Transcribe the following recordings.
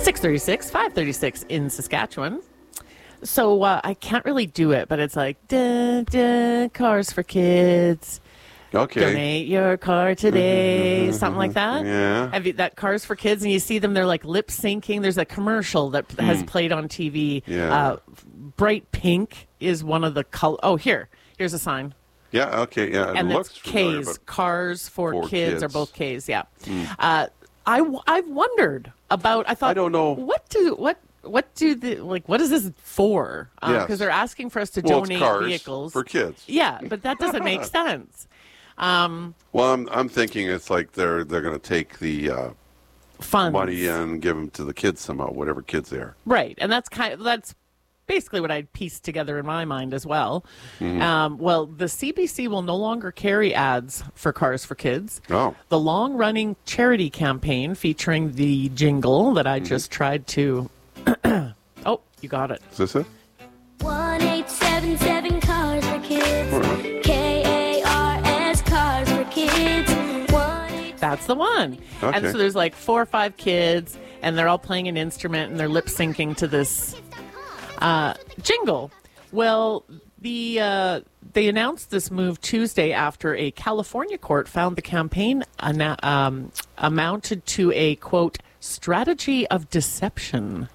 6:36, 5:36 in Saskatchewan. So I can't really do it, but it's like, cars for kids. Okay. Donate your car today, something like that. Yeah. Have you, that Cars for Kids, and you see them, they're like lip syncing. There's a commercial that has played on TV. Yeah. Bright pink is one of the color. Oh, here's a sign. Yeah, okay, yeah. And it looks it's familiar, K's. but Cars for kids are kids. both K's, yeah. I've wondered about, I thought, I don't know. what is this for? Yes. Because they're asking for us to Well, it's donate cars vehicles for kids. Yeah, but that doesn't make sense. Well, I'm thinking it's like they're going to take the Funds. money and give them to the kids somehow, whatever kids they are. Right, and that's basically what I pieced together in my mind as well. Well, the CBC will no longer carry ads for Cars for Kids. Oh. The long-running charity campaign featuring the jingle that I just tried to... Oh, you got it. Is this it? 1-877 Cars for Kids. KARS Cars for Kids. That's the one. Okay. And so there's like 4 or 5 kids, and they're all playing an instrument, and they're lip syncing to this jingle. Well, they announced this move Tuesday after a California court found the campaign amounted to a, quote, strategy of deception.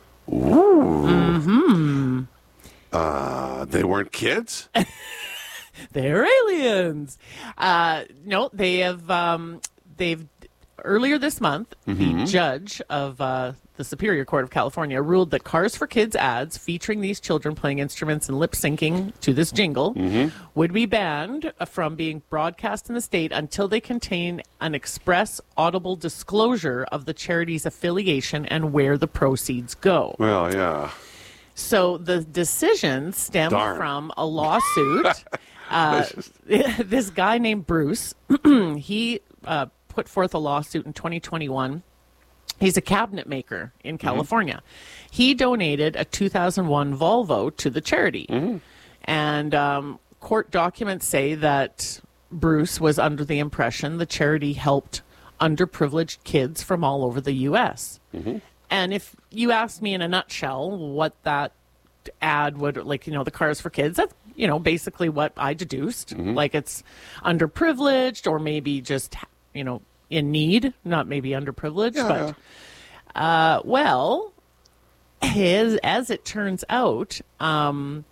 Ooh. They weren't kids? They're aliens. No, they've earlier this month, the judge of the Superior Court of California ruled that Cars for Kids ads featuring these children playing instruments and lip syncing to this jingle would be banned from being broadcast in the state until they contain an express audible disclosure of the charity's affiliation and where the proceeds go. Well, yeah. So the decision stemmed Darn. from a lawsuit. This guy named Bruce, he put forth a lawsuit in 2021. He's a cabinet maker in California. He donated a 2001 Volvo to the charity. And court documents say that Bruce was under the impression the charity helped underprivileged kids from all over the U.S. And if you asked me in a nutshell what that ad would, like, the Cars for Kids, that's, basically what I deduced. Like, it's underprivileged or maybe just, in need, not maybe underprivileged. Well, as it turns out, I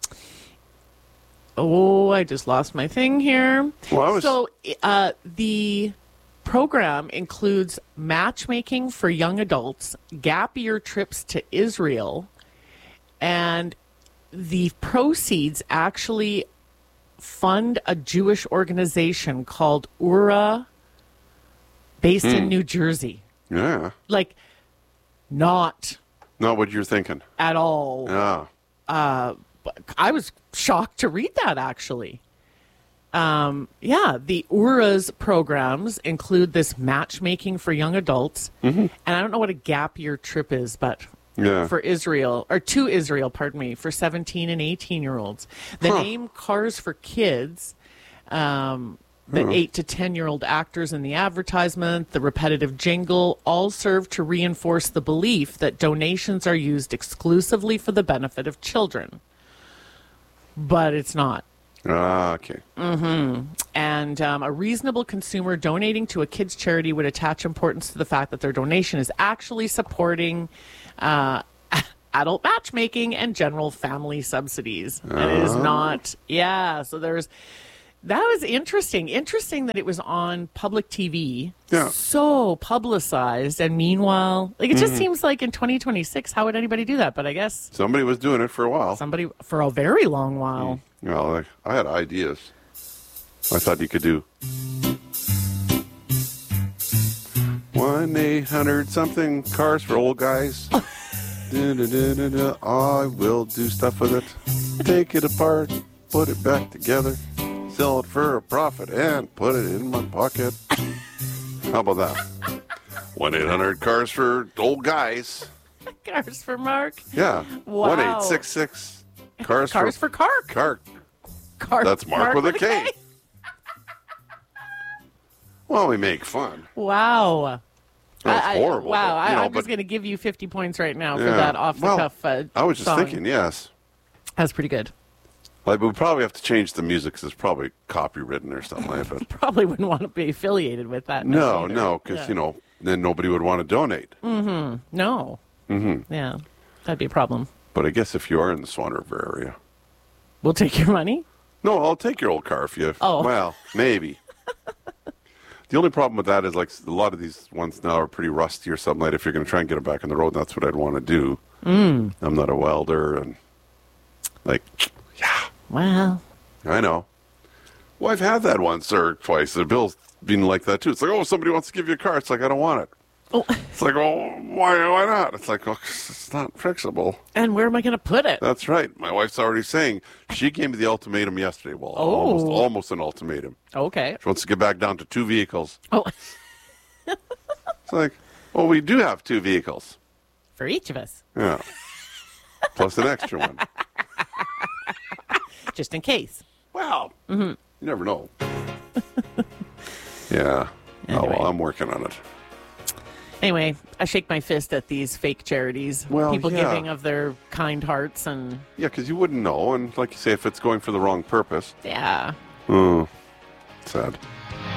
just lost my thing here. Well, So the program includes matchmaking for young adults, gap year trips to Israel, and the proceeds actually fund a Jewish organization called URA, based in New Jersey. Yeah. Like, not what you're thinking. at all. Yeah. I was shocked to read that, actually. The URA's programs include this matchmaking for young adults. And I don't know what a gap year trip is, but for Israel, or to Israel, pardon me, for 17 and 18-year-olds. The name Cars for Kids, the 8 to 10-year-old actors in the advertisement, the repetitive jingle, all serve to reinforce the belief that donations are used exclusively for the benefit of children. But it's not. Okay. And a reasonable consumer donating to a kids' charity would attach importance to the fact that their donation is actually supporting adult matchmaking and general family subsidies. And it is not. Yeah, so that was interesting. Interesting that it was on public TV. Yeah. So publicized. And meanwhile, like, it just seems like in 2026, how would anybody do that? But I guess Somebody was doing it for a while. somebody for a very long while. Well, I had ideas. I thought you could do 1-800-something Cars for Old Guys. I will do stuff with it. Take it apart, put it back together, sell it for a profit, and put it in my pocket. How about that? 1-800 Cars for Old Guys. Cars for Mark. Yeah. Wow. 1-866 Cars for Cark. Cark. Cark. That's Mark with a K. Well, we make fun. Wow. That's horrible. Wow, but, you know, I'm just but- going to give you 50 points right now for yeah. that off the Well, cuff. I was just song. thinking, yes. That's pretty good. Like, we probably have to change the music because it's probably copywritten or something like that. Probably wouldn't want to be affiliated with that. No, either. because, Yeah. you know, then nobody would want to donate. No. Mm-hmm. Yeah, that'd be a problem. But I guess if you are in the Swan River area. We'll take your money. No, I'll take your old car if you. Oh. Well, maybe. The only problem with that is, like, a lot of these ones now are pretty rusty or something like that. If you're going to try and get them back on the road, that's what I'd want to do. I'm not a welder, and, like, yeah, Well, I know. Well, I've had that once or twice. The bill's been like that, too. It's like, oh, somebody wants to give you a car. It's like, I don't want it. oh, It's like, oh, why not? It's like, oh, 'cause it's not fixable. and where am I going to put it? That's right. My wife's already saying. She gave me the ultimatum yesterday. Well, Oh. almost an ultimatum. Okay. She wants to get back down to 2 vehicles. Oh, It's like, well, we do have 2 vehicles. for each of us, Yeah. Plus an extra one. just in case. Well, you never know. Yeah. Oh, Anyway. well, I'm working on it. Anyway, I shake my fist at these fake charities. Well, People yeah. giving of their kind hearts and Yeah, because you wouldn't know. And like you say, if it's going for the wrong purpose. yeah. Oh, sad.